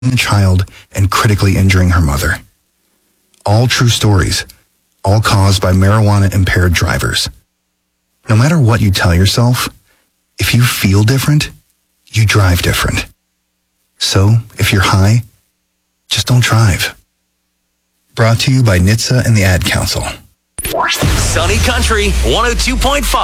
a child and critically injuring her mother. All true stories, all caused by marijuana-impaired drivers. No matter what you tell yourself, if you feel different, you drive different. So, if you're high, just don't drive. Brought to you by NHTSA and the Ad Council. Sunny Country 102.5.